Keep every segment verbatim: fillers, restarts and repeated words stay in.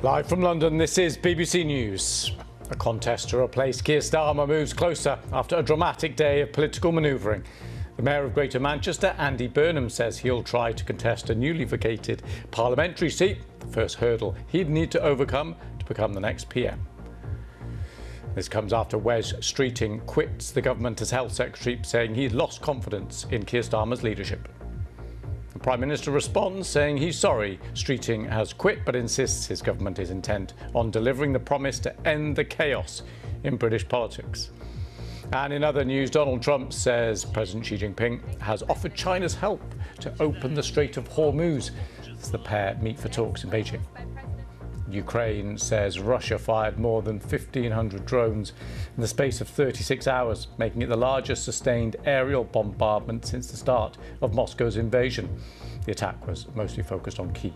Live from London, this is B B C News. A contest to replace Keir Starmer moves closer after a dramatic day of political manoeuvring. The Mayor of Greater Manchester, Andy Burnham, says he'll try to contest a newly vacated parliamentary seat, the first hurdle he'd need to overcome to become the next P M. This comes after Wes Streeting quits the government as Health Secretary, saying he'd lost confidence in Keir Starmer's leadership. The Prime Minister responds, saying he's sorry Streeting has quit, but insists his government is intent on delivering the promise to end the chaos in British politics. And in other news, Donald Trump says President Xi Jinping has offered China's help to open the Strait of Hormuz as the pair meet for talks in Beijing. Ukraine says Russia fired more than fifteen hundred drones in the space of thirty-six hours, making it the largest sustained aerial bombardment since the start of Moscow's invasion. The attack was mostly focused on Kyiv.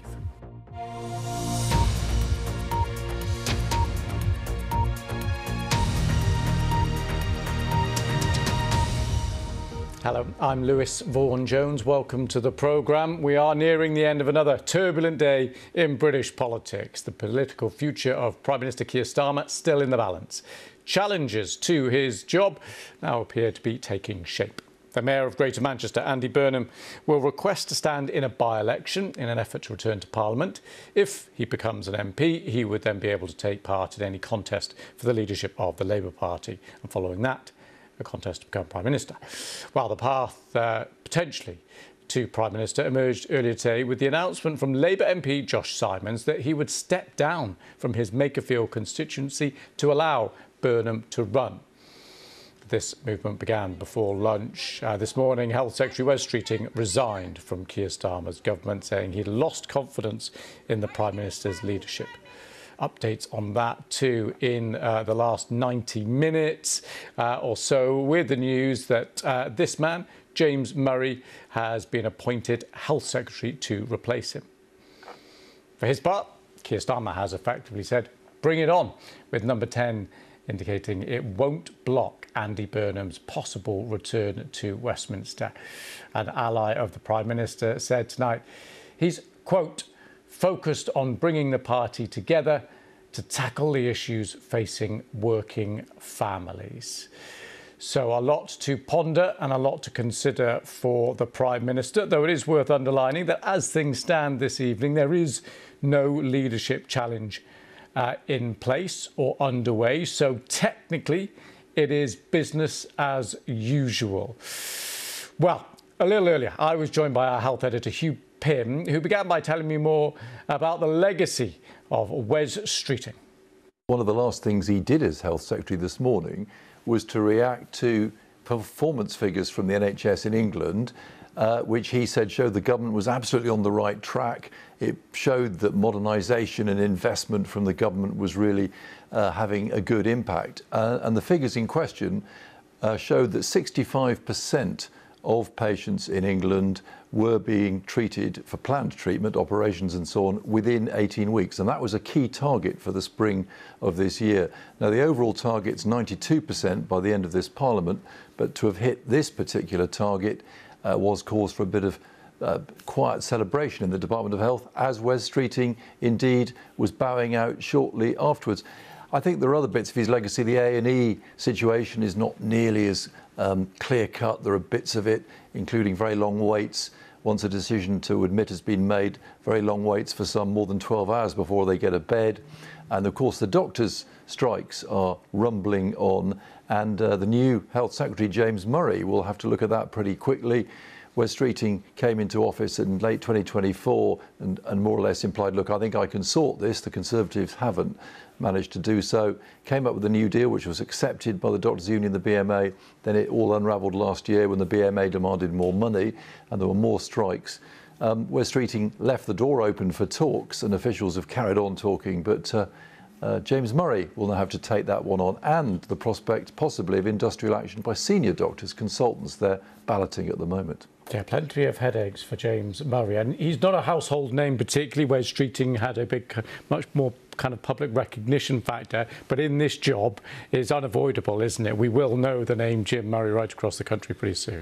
Hello, I'm Lewis Vaughan-Jones. Welcome to the programme. We are nearing the end of another turbulent day in British politics. The political future of Prime Minister Keir Starmer still in the balance. Challenges to his job now appear to be taking shape. The Mayor of Greater Manchester, Andy Burnham, will request to stand in a by-election in an effort to return to Parliament. If he becomes an M P, he would then be able to take part in any contest for the leadership of the Labour Party. And following that, a contest to become Prime Minister. While the path uh, potentially to Prime Minister emerged earlier today with the announcement from Labour M P Josh Simons that he would step down from his Makerfield constituency to allow Burnham to run. This movement began before lunch. Uh, this morning, Health Secretary Wes Streeting resigned from Keir Starmer's government, saying he'd lost confidence in the Prime Minister's leadership. Updates on that too in uh, the last ninety minutes uh, or so, with the news that uh, this man, James Murray, has been appointed Health Secretary to replace him. For his part, Keir Starmer has effectively said, bring it on, with number ten indicating it won't block Andy Burnham's possible return to Westminster. An ally of the Prime Minister said tonight he's, quote, focused on bringing the party together to tackle the issues facing working families. So a lot to ponder and a lot to consider for the Prime Minister, though it is worth underlining that as things stand this evening, there is no leadership challenge uh, in place or underway. So technically, it is business as usual. Well, a little earlier, I was joined by our health editor, Hugh Pym, who began by telling me more about the legacy of Wes Streeting. One of the last things he did as Health Secretary this morning was to react to performance figures from the N H S in England, uh, which he said showed the government was absolutely on the right track. It showed that modernisation and investment from the government was really uh, having a good impact. Uh, and the figures in question uh, showed that sixty-five percent of patients in England were being treated for planned treatment, operations and so on, within eighteen weeks. And that was a key target for the spring of this year. Now, the overall target's ninety-two percent by the end of this Parliament, but to have hit this particular target uh, was cause for a bit of uh, quiet celebration in the Department of Health, as Wes Streeting indeed was bowing out shortly afterwards. I think there are other bits of his legacy. The A and E situation is not nearly as um, clear-cut. There are bits of it, including very long waits. Once a decision to admit has been made, very long waits for some more than twelve hours before they get a bed. And of course, the doctors' strikes are rumbling on. And uh, the new Health Secretary, James Murray, will have to look at that pretty quickly. Wes Streeting came into office in late twenty twenty-four and, and more or less implied, look, I think I can sort this. The Conservatives haven't managed to do so. Came up with a new deal which was accepted by the Doctors' Union, the B M A. Then it all unravelled last year when the B M A demanded more money and there were more strikes. Um, Wes Streeting left the door open for talks and officials have carried on talking, but uh, uh, James Murray will now have to take that one on, and the prospect possibly of industrial action by senior doctors, consultants. They're balloting at the moment. Yeah, plenty of headaches for James Murray, and he's not a household name particularly, where Streeting had a big, much more kind of public recognition factor, but in this job is unavoidable, isn't it? We will know the name Jim Murray right across the country pretty soon.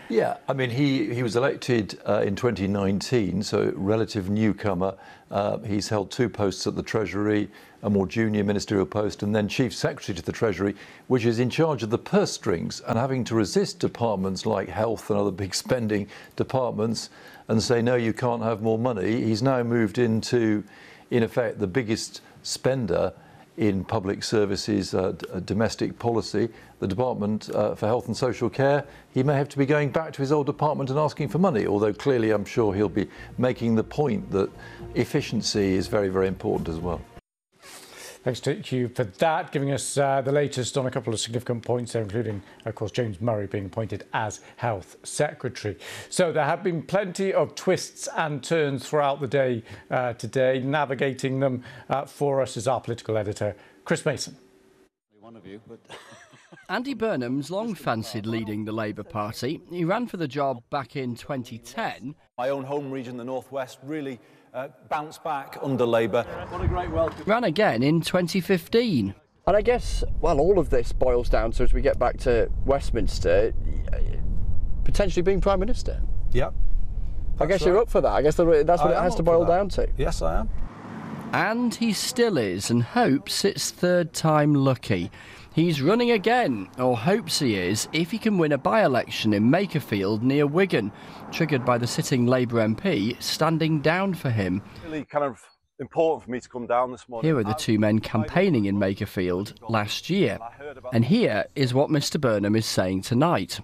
Yeah, I mean, he, he was elected uh, in twenty nineteen, so relative newcomer. Uh, he's held two posts at the Treasury, a more junior ministerial post, and then Chief Secretary to the Treasury, which is in charge of the purse strings, and having to resist departments like health and other big spending departments and say, no, you can't have more money. He's now moved into, in effect, the biggest spender in public services, uh, d- domestic policy, the Department uh, for Health and Social Care. He may have to be going back to his old department and asking for money, although clearly I'm sure he'll be making the point that efficiency is very, very important as well. Thanks to you for that, giving us uh, the latest on a couple of significant points there, including, of course, James Murray being appointed as Health Secretary. So there have been plenty of twists and turns throughout the day uh, today. Navigating them uh, for us is our political editor, Chris Mason. One of you, but Andy Burnham's long fancied leading the Labour Party. He ran for the job back in twenty ten. my own home region, the North West, really uh, bounced back under Labour. What a great welcome. Ran again in twenty fifteen. And I guess, well, all of this boils down to, as we get back to Westminster, potentially being Prime Minister. Yeah. I guess you're up for that. I guess that's what I it has am to up boil for that. down to. Yes, I am. And he still is, and hopes it's third time lucky. He's running again, or hopes he is, if he can win a by-election in Makerfield near Wigan, triggered by the sitting Labour M P standing down for him. Really kind of important for me to come down this morning. Here are the two men campaigning in Makerfield last year, and here is what Mr Burnham is saying tonight.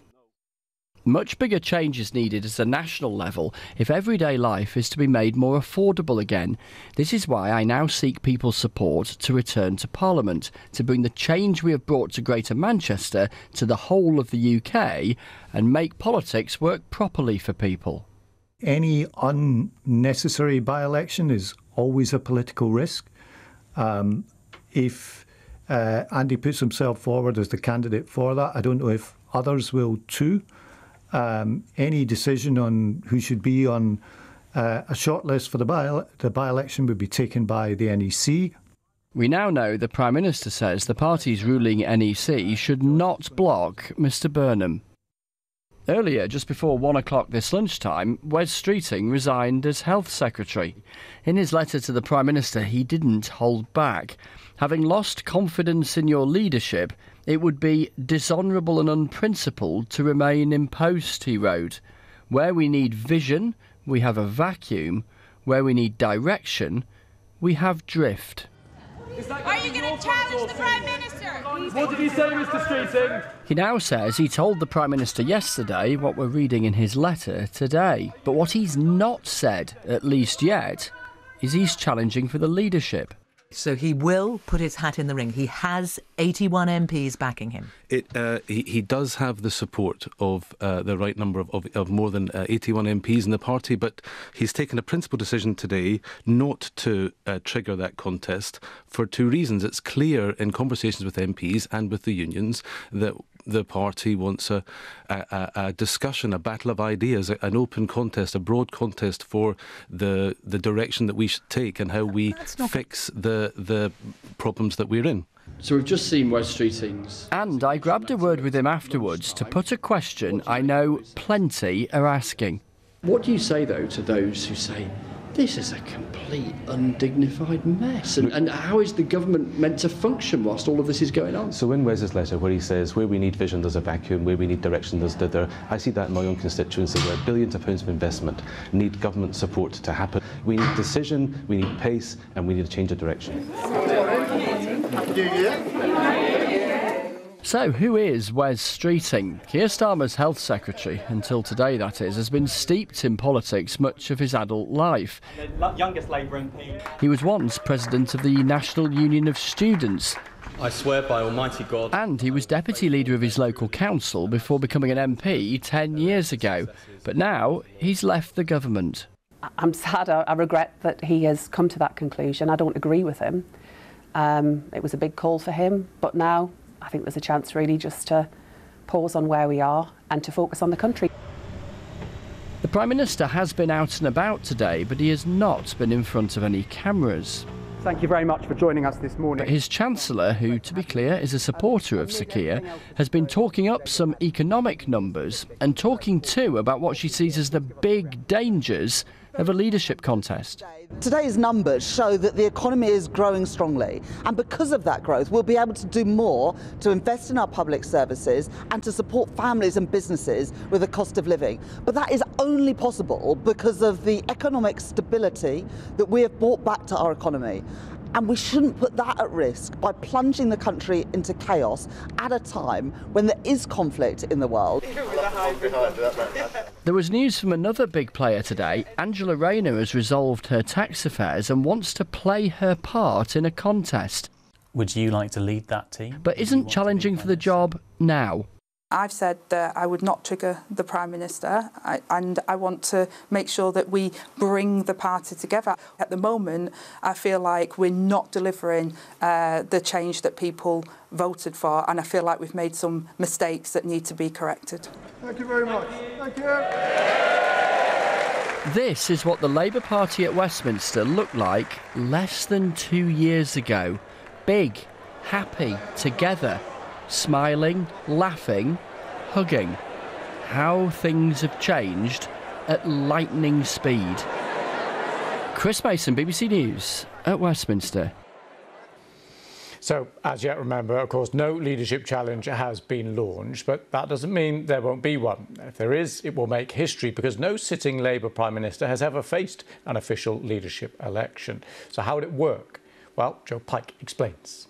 Much bigger change is needed at a national level if everyday life is to be made more affordable again. This is why I now seek people's support to return to Parliament, to bring the change we have brought to Greater Manchester to the whole of the U K and make politics work properly for people. Any unnecessary by-election is always a political risk. Um, if uh, Andy puts himself forward as the candidate for that, I don't know if others will too. Um, any decision on who should be on uh, a shortlist for the, by- the by-election would be taken by the N E C. We now know the Prime Minister says the party's ruling N E C should not block Mr Burnham. Earlier, just before one o'clock this lunchtime, Wes Streeting resigned as Health Secretary. In his letter to the Prime Minister, he didn't hold back. Having lost confidence in your leadership, it would be dishonourable and unprincipled to remain in post, he wrote. Where we need vision, we have a vacuum. Where we need direction, we have drift. Are you going to challenge the Prime Minister? What did he say, Mr Streeting? He now says he told the Prime Minister yesterday what we're reading in his letter today. But what he's not said, at least yet, is he's challenging for the leadership. So he will put his hat in the ring. He has eighty-one M Ps backing him. It, uh, he, he does have the support of uh, the right number of, of, of more than uh, eighty-one M Ps in the party, but he's taken a principled decision today not to uh, trigger that contest for two reasons. It's clear in conversations with M Ps and with the unions that the party wants a, a, a discussion, a battle of ideas, an open contest, a broad contest for the the direction that we should take and how we fix the the problems that we're in. So we've just seen Wes Streeting's. And I grabbed a word with him afterwards to put a question I know plenty are asking. What do you say, though, to those who say, this is a complete undignified mess, and, and how is the government meant to function whilst all of this is going on? So in Wes's letter, where he says where we need vision there's a vacuum, where we need direction there's dither, I see that in my own constituency where billions of pounds of investment need government support to happen. We need decision, we need pace, and we need a change of direction. So, who is Wes Streeting? Keir Starmer's Health Secretary, until today that is, has been steeped in politics much of his adult life. The youngest Labour M P. He was once president of the National Union of Students. I swear by Almighty God. And he was deputy leader of his local council before becoming an M P ten years ago. But now he's left the government. I'm sad, I regret that he has come to that conclusion. I don't agree with him. Um, it was a big call for him, but now I think there's a chance really just to pause on where we are and to focus on the country. The Prime Minister has been out and about today, but he has not been in front of any cameras. Thank you very much for joining us this morning. But his Chancellor, who, to be clear, is a supporter of Sir Keir, has been talking up some economic numbers and talking too about what she sees as the big dangers of a leadership contest. Today's numbers show that the economy is growing strongly, and because of that growth we'll be able to do more to invest in our public services and to support families and businesses with the cost of living. But that is only possible because of the economic stability that we have brought back to our economy. And we shouldn't put that at risk by plunging the country into chaos at a time when there is conflict in the world. There was news from another big player today. Angela Rayner has resolved her tax affairs and wants to play her part in a contest. Would you like to lead that team? But isn't challenging for the job now. I've said that I would not trigger the Prime Minister, I, and I want to make sure that we bring the party together. At the moment, I feel like we're not delivering uh, the change that people voted for, and I feel like we've made some mistakes that need to be corrected. Thank you very much. Thank you. This is what the Labour Party at Westminster looked like less than two years ago. Big, happy, together. Smiling, laughing, hugging. How things have changed at lightning speed. Chris Mason, B B C News at Westminster. So, as yet, remember, of course, no leadership challenge has been launched, but that doesn't mean there won't be one. If there is, it will make history because no sitting Labour Prime Minister has ever faced an official leadership election. So how would it work? Well, Joe Pike explains.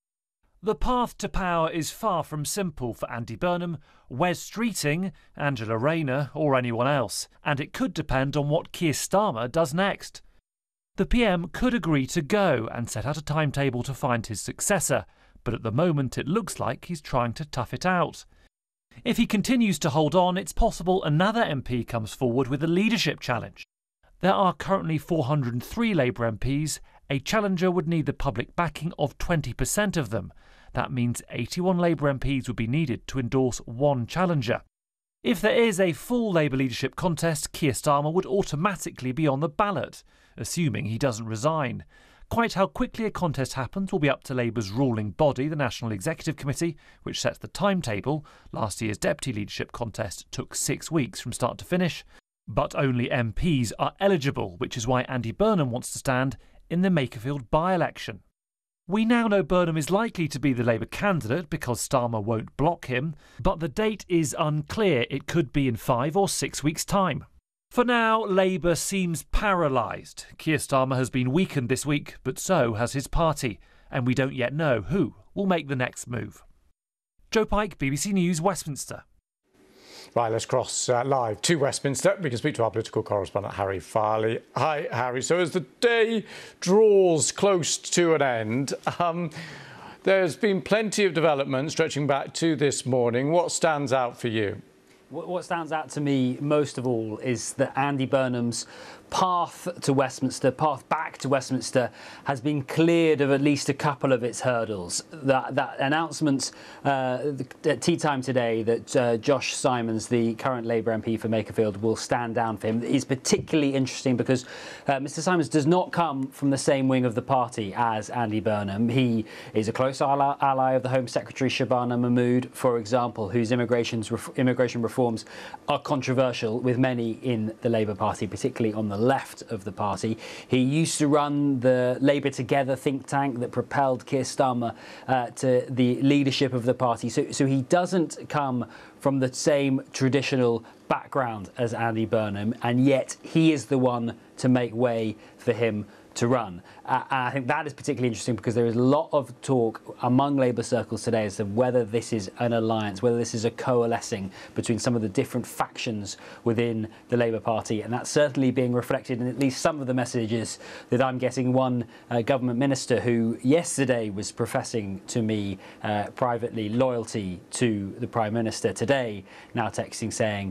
The path to power is far from simple for Andy Burnham, Wes Streeting, Angela Rayner or anyone else, and it could depend on what Keir Starmer does next. The P M could agree to go and set out a timetable to find his successor, but at the moment it looks like he's trying to tough it out. If he continues to hold on, it's possible another M P comes forward with a leadership challenge. There are currently four hundred and three Labour M Ps. A challenger would need the public backing of twenty percent of them. That means eighty-one Labour M Ps would be needed to endorse one challenger. If there is a full Labour leadership contest, Keir Starmer would automatically be on the ballot, assuming he doesn't resign. Quite how quickly a contest happens will be up to Labour's ruling body, the National Executive Committee, which sets the timetable. Last year's deputy leadership contest took six weeks from start to finish. But only M Ps are eligible, which is why Andy Burnham wants to stand in the Makerfield by-election. We now know Burnham is likely to be the Labour candidate because Starmer won't block him, but the date is unclear. It could be in five or six weeks' time. For now, Labour seems paralysed. Keir Starmer has been weakened this week, but so has his party, and we don't yet know who will make the next move. Joe Pike, B B C News, Westminster. Right, let's cross uh, live to Westminster. We can speak to our political correspondent, Harry Farley. Hi, Harry. So as the day draws close to an end, um, there's been plenty of development stretching back to this morning. What stands out for you? What stands out to me most of all is that Andy Burnham's path to Westminster, path back to Westminster, has been cleared of at least a couple of its hurdles. That, that announcement uh, at tea time today that uh, Josh Simons, the current Labour M P for Makerfield, will stand down for him is particularly interesting because uh, Mr Simons does not come from the same wing of the party as Andy Burnham. He is a close ally, ally of the Home Secretary Shabana Mahmood, for example, whose immigration's, immigration reforms are controversial with many in the Labour Party, particularly on the left of the party. He used to run the Labour Together think tank that propelled Keir Starmer uh, to the leadership of the party. So, so he doesn't come from the same traditional background as Andy Burnham, and yet he is the one to make way for him to run. Uh, and I think that is particularly interesting because there is a lot of talk among Labour circles today as to whether this is an alliance, whether this is a coalescing between some of the different factions within the Labour Party, and that's certainly being reflected in at least some of the messages that I'm getting. One uh, government minister who yesterday was professing to me uh, privately loyalty to the Prime Minister, today now texting saying,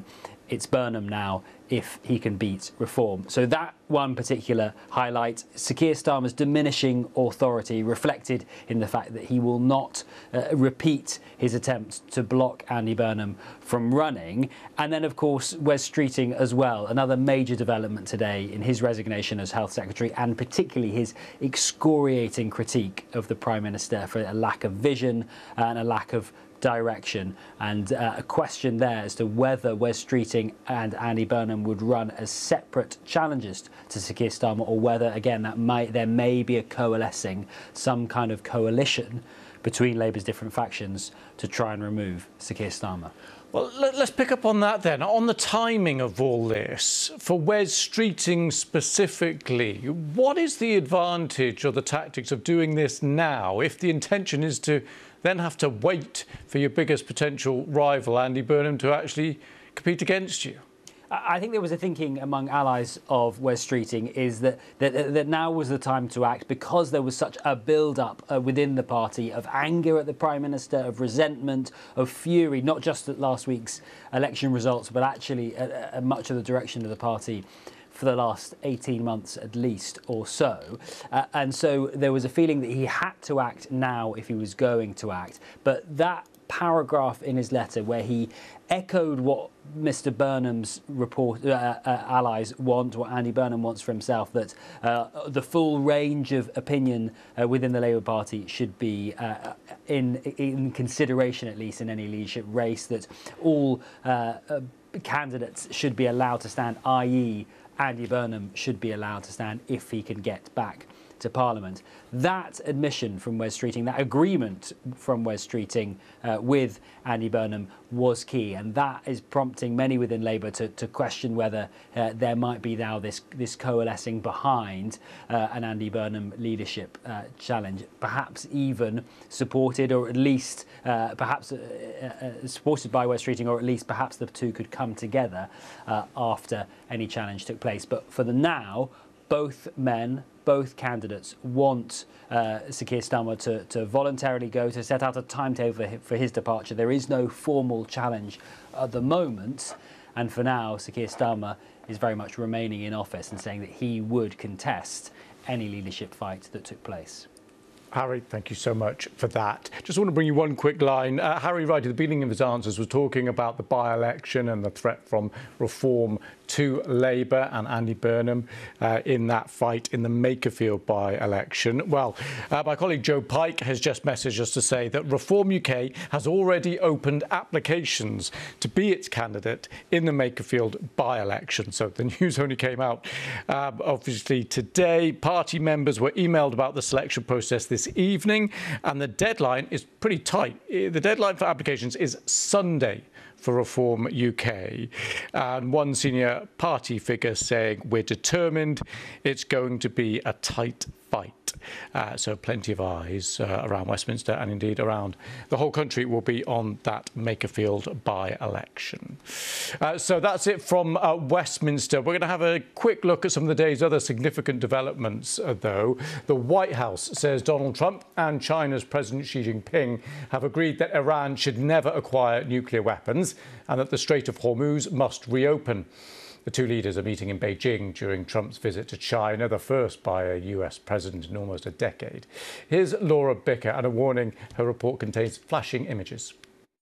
it's Burnham now if he can beat Reform. So that one particular highlight, Sir Keir Starmer's diminishing authority, reflected in the fact that he will not uh, repeat his attempts to block Andy Burnham from running. And then, of course, Wes Streeting as well, another major development today in his resignation as Health Secretary, and particularly his excoriating critique of the Prime Minister for a lack of vision and a lack of direction, and uh, a question there as to whether Wes Streeting and Andy Burnham would run as separate challengers to Sir Keir Starmer, or whether, again, that might there may be a coalescing, some kind of coalition between Labour's different factions to try and remove Sir Keir Starmer. Well, let's pick up on that then. On the timing of all this, for Wes Streeting specifically, what is the advantage or the tactics of doing this now if the intention is to then have to wait for your biggest potential rival, Andy Burnham, to actually compete against you? I think there was a thinking among allies of Wes Streeting is that, that that now was the time to act, because there was such a build-up uh, within the party of anger at the Prime Minister, of resentment, of fury, not just at last week's election results, but actually at, at much of the direction of the party for the last eighteen months at least or so. Uh, and so there was a feeling that he had to act now if he was going to act. But that paragraph in his letter where he echoed what Mr Burnham's report, uh, uh, allies want, what Andy Burnham wants for himself, that uh, the full range of opinion uh, within the Labour Party should be uh, in, in consideration, at least in any leadership race, that all uh, uh, candidates should be allowed to stand, that is Andy Burnham should be allowed to stand if he can get back to Parliament. That admission from Wes Streeting, that agreement from Wes Streeting uh, with Andy Burnham was key, and that is prompting many within Labour to, to question whether uh, there might be now this, this coalescing behind uh, an Andy Burnham leadership uh, challenge, perhaps even supported, or at least uh, perhaps uh, uh, supported by Wes Streeting, or at least perhaps the two could come together uh, after any challenge took place. But for the now, both men, both candidates want uh, Sir Keir Starmer to, to voluntarily go, to set out a timetable for his, for his departure. There is no formal challenge at the moment, and for now, Sir Keir Starmer is very much remaining in office and saying that he would contest any leadership fight that took place. Harry, thank you so much for that. Just want to bring you one quick line. Uh, Harry, right at the beginning of his answers, was talking about the by-election and the threat from Reform to Labour and Andy Burnham uh, in that fight in the Makerfield by-election. Well, uh, my colleague Joe Pike has just messaged us to say that Reform U K has already opened applications to be its candidate in the Makerfield by-election. So the news only came out, uh, obviously, today. Party members were emailed about the selection process this evening, and the deadline is pretty tight. The deadline for applications is Sunday for Reform U K, and one senior party figure saying, "We're determined, it's going to be a tight fight." Uh, so plenty of eyes uh, around Westminster, and indeed around the whole country, will be on that Makerfield by-election. Uh, so that's it from uh, Westminster. We're going to have a quick look at some of the day's other significant developments, uh, though. The White House says Donald Trump and China's President Xi Jinping have agreed that Iran should never acquire nuclear weapons and that the Strait of Hormuz must reopen. The two leaders are meeting in Beijing during Trump's visit to China, the first by a U S president in almost a decade. Here's Laura Bicker, and a warning: her report contains flashing images.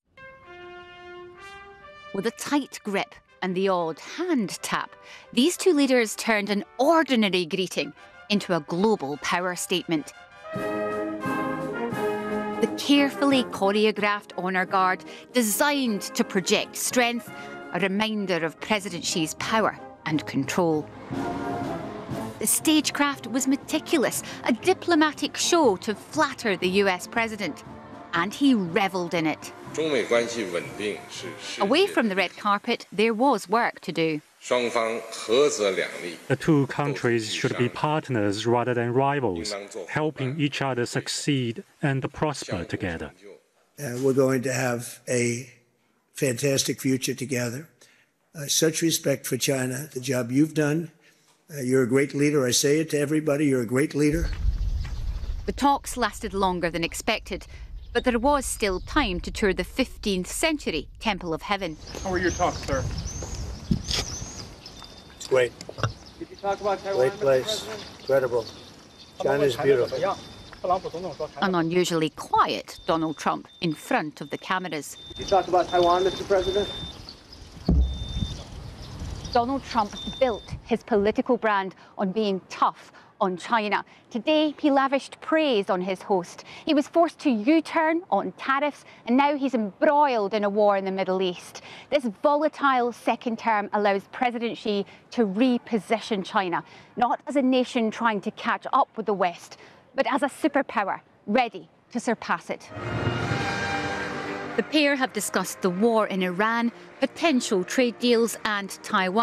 With a tight grip and the odd hand tap, these two leaders turned an ordinary greeting into a global power statement. The carefully choreographed honour guard, designed to project strength, a reminder of President Xi's power and control. The stagecraft was meticulous, a diplomatic show to flatter the U S president, and he revelled in it. Away from the red carpet, there was work to do. The two countries should be partners rather than rivals, helping each other succeed and prosper together. Uh, we're going to have a fantastic future together. Uh, such respect for China, the job you've done. Uh, you're a great leader. I say it to everybody, you're a great leader. The talks lasted longer than expected, but there was still time to tour the fifteenth century Temple of Heaven. How are your talks, sir? Great. Did you talk about Taiwan, Great place. Incredible. China's beautiful. An unusually quiet Donald Trump in front of the cameras. Did you talk about Taiwan, Mister President? Donald Trump built his political brand on being tough on China. Today, he lavished praise on his host. He was forced to U-turn on tariffs, and now he's embroiled in a war in the Middle East. This volatile second term allows President Xi to reposition China, not as a nation trying to catch up with the West, but as a superpower ready to surpass it. The pair have discussed the war in Iran, potential trade deals, and Taiwan.